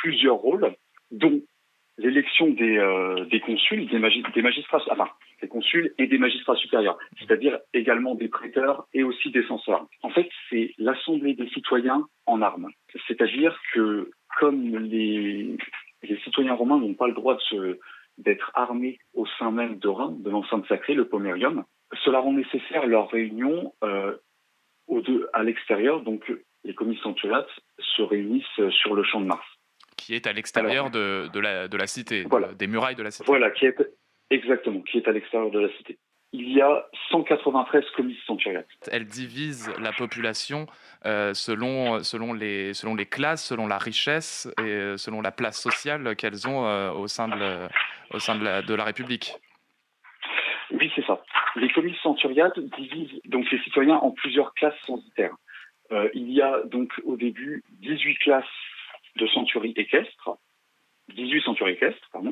plusieurs rôles, dont l'élection des consuls, des magistrats, enfin, des consuls et des magistrats supérieurs, c'est-à-dire également des prêteurs et aussi des censeurs. En fait, c'est l'assemblée des citoyens en armes. C'est-à-dire que comme les citoyens romains n'ont pas le droit d'être armés au sein même de Rome, de l'enceinte sacrée, le pomerium, cela rend nécessaire leur réunion à l'extérieur. Donc, les comices centuriates se réunissent sur le champ de Mars. Qui est à l'extérieur de la cité, voilà. Des murailles de la cité. Voilà, qui est à l'extérieur de la cité. Il y a 193 comices centuriates. Elles divisent la population selon les classes, selon la richesse et selon la place sociale qu'elles ont au sein de la République. Oui, c'est ça. Les comices centuriates divisent donc les citoyens en plusieurs classes censitaires. Il y a donc au début 18 classes de centuries équestres, 18 centuries équestres, pardon,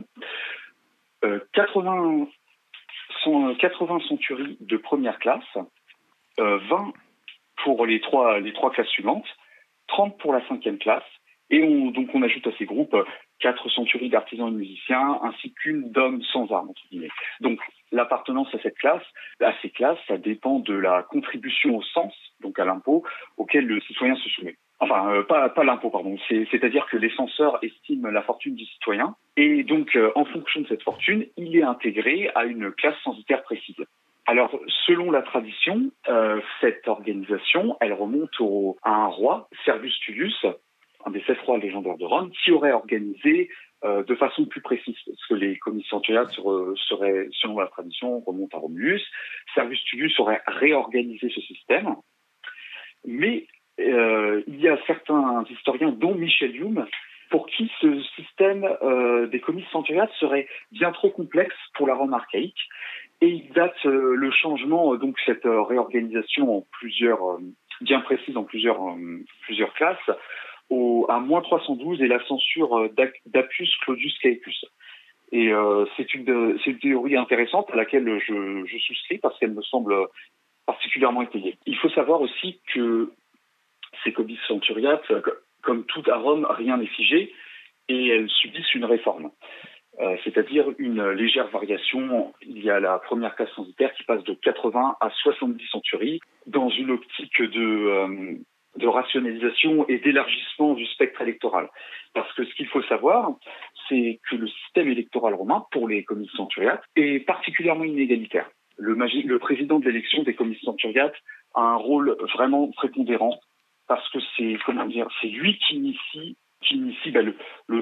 80 centuries de première classe, 20 pour les trois classes suivantes, 30 pour la 5e classe, et on ajoute à ces groupes 4 centuries d'artisans et de musiciens, ainsi qu'une d'hommes sans armes, entre guillemets. Donc, l'appartenance à ces classes, ça dépend de la contribution au cens, donc à l'impôt, auquel le citoyen se soumet. Enfin, pas l'impôt, pardon. C'est-à-dire que les censeurs estiment la fortune du citoyen, et donc, en fonction de cette fortune, il est intégré à une classe censitaire précise. Alors, selon la tradition, cette organisation, elle remonte à un roi, Servius Tullius, un des 7 rois légendaires de Rome, qui aurait organisé de façon plus précise, parce que les comices centuriates seraient, selon la tradition, remontent à Romulus. Servius Tullius aurait réorganisé ce système, mais il y a certains historiens, dont Michelium, pour qui ce système des comices centuriates serait bien trop complexe pour la Rome archaïque, et il date le changement, donc cette réorganisation en bien précise en plusieurs classes, à moins 312 et la censure d'Appius Claudius Caepus. Et c'est une théorie intéressante à laquelle je souscris parce qu'elle me semble particulièrement étayée. Il faut savoir aussi que ces comices centuriates, comme tout à Rome, rien n'est figé et elles subissent une réforme. C'est-à-dire une légère variation. Il y a la première classe censitaire qui passe de 80 à 70 centuries dans une optique de rationalisation et d'élargissement du spectre électoral. Parce que ce qu'il faut savoir, c'est que le système électoral romain, pour les comices centuriates, est particulièrement inégalitaire. Le président de l'élection des comices centuriates a un rôle vraiment prépondérant parce que c'est lui qui initie le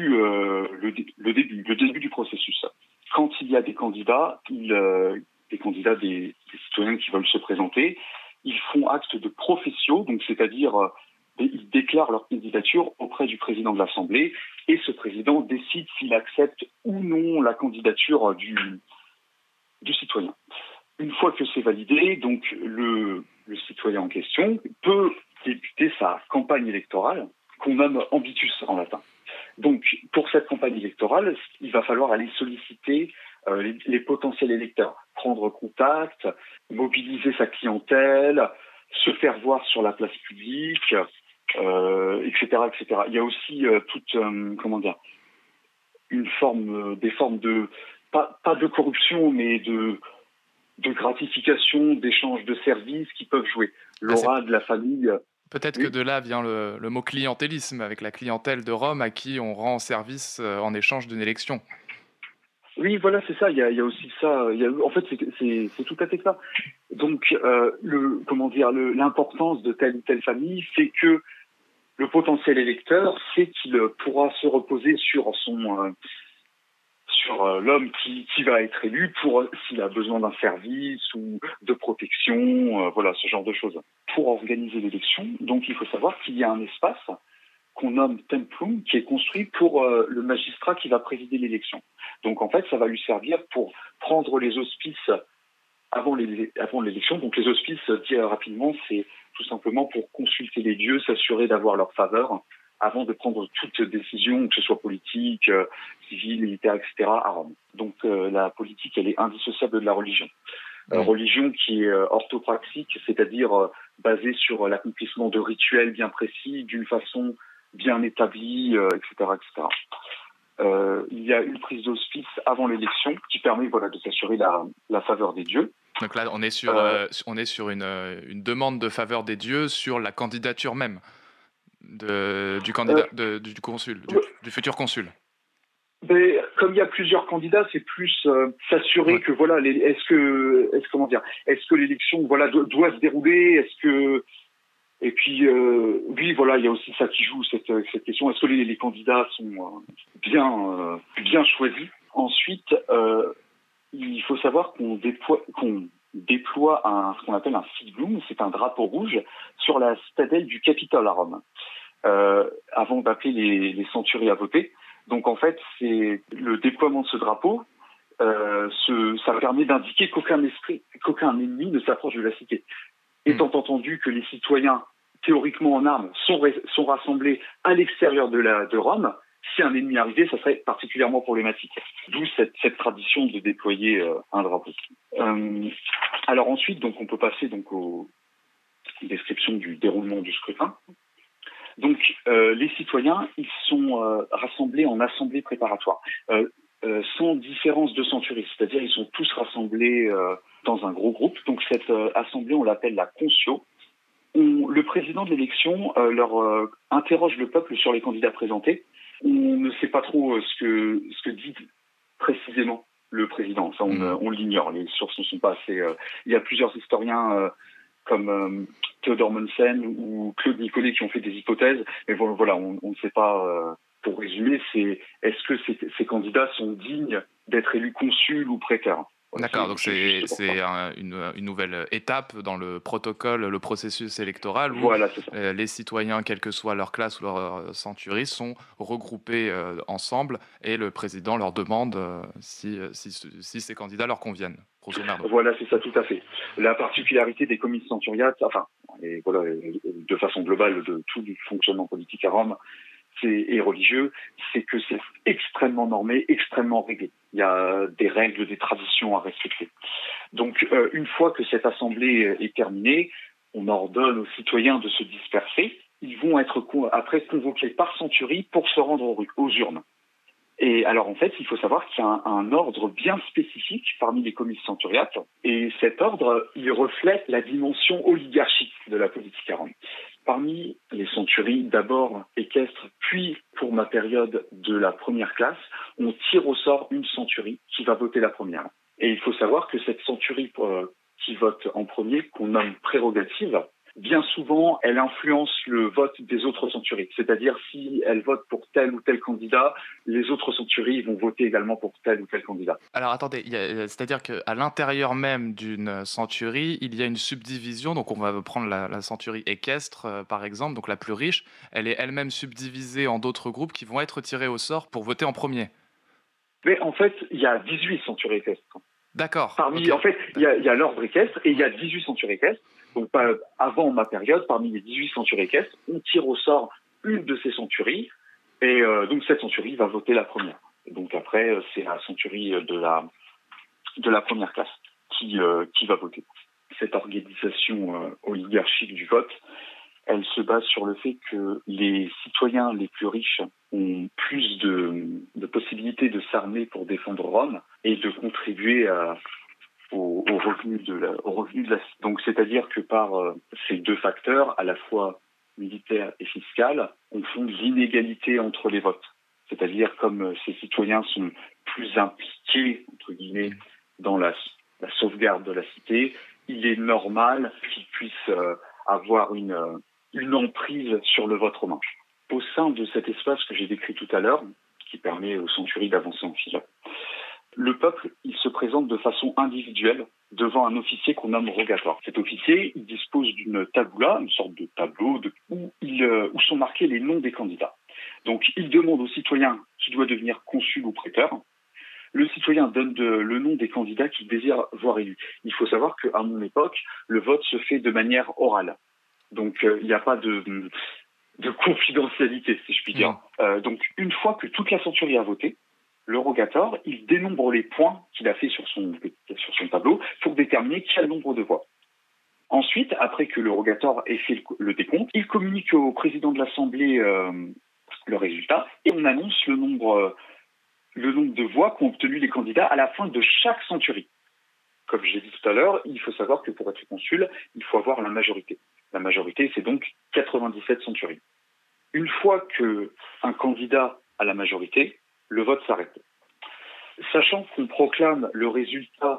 début du processus. Quand il y a des candidats, des citoyens qui veulent se présenter, ils font acte de professio, donc c'est-à-dire ils déclarent leur candidature auprès du président de l'Assemblée et ce président décide s'il accepte ou non la candidature du citoyen. Une fois que c'est validé, donc le citoyen en question peut débuter sa campagne électorale qu'on nomme ambitus en latin. Donc, pour cette campagne électorale, il va falloir aller solliciter les potentiels électeurs, prendre contact, mobiliser sa clientèle, se faire voir sur la place publique, etc., etc. Il y a aussi des formes de pas de corruption, mais de gratification, d'échange de services qui peuvent jouer. L'aura de la famille. Peut-être que de là vient le mot clientélisme, avec la clientèle de Rome à qui on rend service en échange d'une élection. Oui, voilà, c'est ça. Il y a aussi ça. En fait, c'est tout à fait ça. Donc, l'importance de telle ou telle famille, c'est que le potentiel électeur sait qu'il pourra se reposer sur l'homme qui va être élu s'il a besoin d'un service ou de protection, ce genre de choses. Pour organiser l'élection, donc il faut savoir qu'il y a un espace qu'on nomme templum, qui est construit pour le magistrat qui va présider l'élection. Donc en fait, ça va lui servir pour prendre les auspices avant l'élection. Donc les auspices, dit rapidement, c'est tout simplement pour consulter les dieux, s'assurer d'avoir leur faveur avant de prendre toute décision, que ce soit politique, civile, militaire, etc., à Rome. Donc la politique, elle est indissociable de la religion. Religion qui est orthopraxique, c'est-à-dire basée sur l'accomplissement de rituels bien précis, d'une façon bien établie, etc., etc. Il y a une prise d'hospice avant l'élection qui permet de s'assurer la faveur des dieux. Donc là, on est sur une demande de faveur des dieux sur la candidature même du candidat, du consul, du futur consul. Mais comme il y a plusieurs candidats, c'est plus s'assurer que est-ce que l'élection doit se dérouler, et puis oui, il y a aussi ça qui joue, cette question, est-ce que les candidats sont bien choisis. Ensuite, il faut savoir qu'on déploie ce qu'on appelle un signum, c'est un drapeau rouge sur la citadelle du Capitole à Rome, avant d'appeler les centuries à voter. Donc en fait, c'est le déploiement de ce drapeau, ça permet d'indiquer qu'aucun ennemi ne s'approche de la cité. Étant entendu que les citoyens, théoriquement en armes, sont rassemblés à l'extérieur de Rome, si un ennemi arrivait, ça serait particulièrement problématique. D'où cette tradition de déployer un drapeau. Alors ensuite, donc on peut passer aux descriptions du déroulement du scrutin. Donc les citoyens, ils sont rassemblés en assemblée préparatoire, sans différence de centurie, c'est-à-dire ils sont tous rassemblés dans un gros groupe. Donc cette assemblée, on l'appelle la Concio. Le président de l'élection leur interroge le peuple sur les candidats présentés. On ne sait pas trop ce que dit précisément le président. Ça, on l'ignore. Les sources ne sont pas assez. Il y a plusieurs historiens comme Théodore Monsen ou Claude Nicollet qui ont fait des hypothèses. Mais on ne sait pas. Pour résumer, est-ce que ces candidats sont dignes d'être élus consuls ou préteurs? D'accord, donc c'est une nouvelle étape dans le protocole, le processus électoral où les citoyens, quelle que soit leur classe ou leur centurie, sont regroupés ensemble et le président leur demande si ces candidats leur conviennent, grosso modo. Voilà, c'est ça, tout à fait. La particularité des comices centuriates, de façon globale de tout le fonctionnement politique à Rome, et religieux, c'est que c'est extrêmement normé, extrêmement réglé. Il y a des règles, des traditions à respecter. Donc, une fois que cette assemblée est terminée, on ordonne aux citoyens de se disperser. Ils vont être après convoqués par centurie pour se rendre aux urnes. Et alors, en fait, il faut savoir qu'il y a un ordre bien spécifique parmi les comices centuriates. Et cet ordre, il reflète la dimension oligarchique de la politique à Rome. Parmi les centuries, d'abord équestres, puis pour ma période de la première classe, on tire au sort une centurie qui va voter la première. Et il faut savoir que cette centurie qui vote en premier, qu'on nomme prérogative, bien souvent, elle influence le vote des autres centuries. C'est-à-dire, si elle vote pour tel ou tel candidat, les autres centuries vont voter également pour tel ou tel candidat. Alors attendez, c'est-à-dire qu'à l'intérieur même d'une centurie, il y a une subdivision. Donc on va prendre la centurie équestre, par exemple, donc la plus riche. Elle est elle-même subdivisée en d'autres groupes qui vont être tirés au sort pour voter en premier. Mais en fait, il y a 18 centuries équestres. D'accord. En fait, il y a l'ordre équestre et il y a 18 centuries équestres. Donc, avant ma période, parmi les 18 centuries équestres, on tire au sort une de ces centuries. Et donc, cette centurie va voter la première. Et donc, après, c'est la centurie de la première classe qui va voter. Cette organisation oligarchique du vote, elle se base sur le fait que les citoyens les plus riches ont plus de possibilités de s'armer pour défendre Rome et de contribuer au revenu de la. Donc, c'est-à-dire que par ces deux facteurs, à la fois militaire et fiscal, on fonde l'inégalité entre les votes. C'est-à-dire, comme ces citoyens sont plus impliqués, entre guillemets, dans la sauvegarde de la cité, il est normal qu'ils puissent avoir une emprise sur le vote romain. Au sein de cet espace que j'ai décrit tout à l'heure, qui permet aux centuries d'avancer en file, le peuple, il se présente de façon individuelle devant un officier qu'on nomme rogatoire. Cet officier, il dispose d'une tabula, une sorte de tableau où sont marqués les noms des candidats. Donc, il demande au citoyen qui doit devenir consul ou préteur. Le citoyen donne le nom des candidats qu'il désire voir élus. Il faut savoir qu'à mon époque, le vote se fait de manière orale. Donc, il n'y a pas de confidentialité, si je puis dire. Donc, une fois que toute la centurie a voté, le rogateur, il dénombre les points qu'il a fait sur son tableau pour déterminer quel nombre de voix. Ensuite, après que le rogateur ait fait le décompte, il communique au président de l'Assemblée le résultat et on annonce le nombre de voix qu'ont obtenu les candidats à la fin de chaque centurie. Comme j'ai dit tout à l'heure, il faut savoir que pour être consul, il faut avoir la majorité. La majorité, c'est donc 97 centuries. Une fois qu'un candidat a la majorité, le vote s'arrête. Sachant qu'on proclame le résultat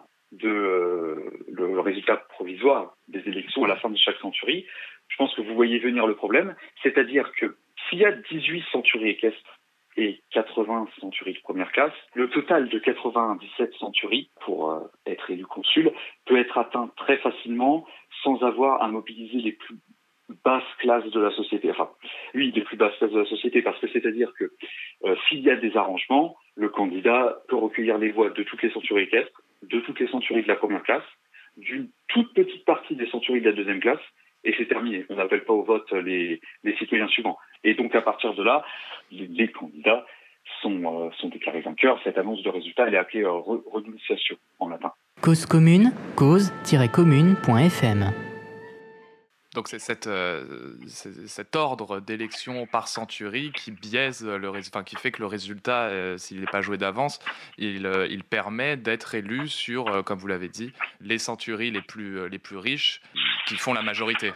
provisoire des élections à la fin de chaque centurie, je pense que vous voyez venir le problème, c'est-à-dire que s'il y a 18 centuries équestres et 80 centuries de première classe, le total de 97 centuries pour être élu consul peut être atteint très facilement sans avoir à mobiliser les plus basses classes de la société. Enfin, oui, les plus basses classes de la société, parce que c'est-à-dire que s'il y a des arrangements, le candidat peut recueillir les voix de toutes les centuries équestres, de toutes les centuries de la première classe, d'une toute petite partie des centuries de la deuxième classe, et c'est terminé. On n'appelle pas au vote les citoyens suivants. Et donc, à partir de là, les candidats sont déclarés vainqueurs. Cette annonce de résultat, elle est appelée renonciation en latin. Cause commune, cause-commune.fm. Donc c'est cet ordre d'élection par centurie qui biaise qui fait que le résultat, s'il n'est pas joué d'avance, il permet d'être élu sur, comme vous l'avez dit, les centuries les plus riches qui font la majorité.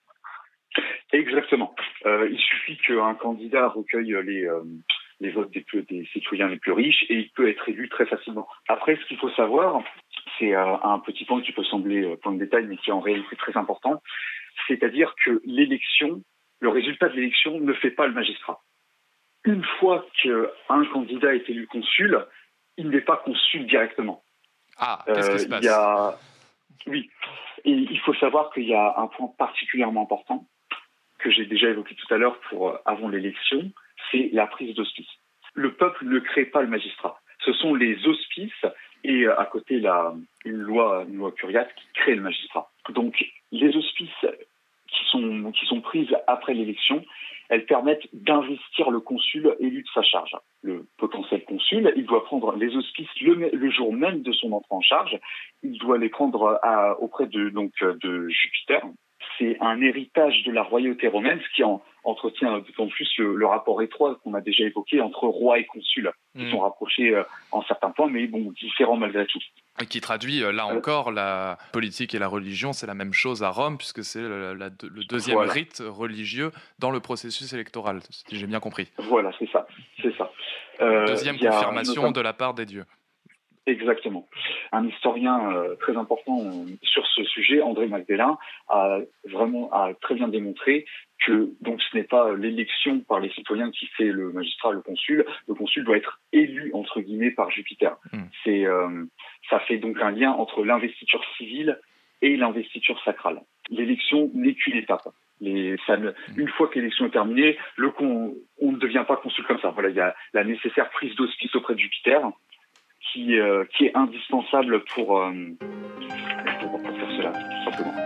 Exactement. Il suffit qu'un candidat recueille les votes des citoyens les plus riches et il peut être élu très facilement. Après, ce qu'il faut savoir, c'est un petit point qui peut sembler point de détail, mais qui est en réalité très important, c'est-à-dire que le résultat de l'élection ne fait pas le magistrat. Une fois qu'un candidat est élu consul, il n'est pas consul directement. Ah, qu'est-ce qui se passe ? Oui. Et il faut savoir qu'il y a un point particulièrement important que j'ai déjà évoqué tout à l'heure avant l'élection, c'est la prise d'hospice. Le peuple ne crée pas le magistrat. Ce sont les hospices et à côté une loi curiate qui crée le magistrat. Donc les hospices qui sont prises après l'élection, elles permettent d'investir le consul élu de sa charge. Le potentiel consul, il doit prendre les hospices le jour même de son entrée en charge. Il doit les prendre auprès de Jupiter. C'est un héritage de la royauté romaine, ce qui entretient d'autant plus le rapport étroit qu'on a déjà évoqué entre roi et consul, qui sont rapprochés en certains points, mais différents malgré tout. Et qui traduit, là encore, la politique et la religion, c'est la même chose à Rome, puisque c'est le deuxième rite religieux dans le processus électoral, si j'ai bien compris. Voilà, c'est ça. Deuxième confirmation de la part des dieux. Exactement. Un historien très important sur ce sujet, André Magdelein, a très bien démontré que donc ce n'est pas l'élection par les citoyens qui fait le magistrat, le consul. Le consul doit être élu entre guillemets par Jupiter. Ça fait donc un lien entre l'investiture civile et l'investiture sacrale. L'élection n'est qu'une étape. Une fois que l'élection est terminée, on ne devient pas consul comme ça. Voilà, il y a la nécessaire prise d'hospice auprès de Jupiter, qui est indispensable pour faire cela, tout simplement.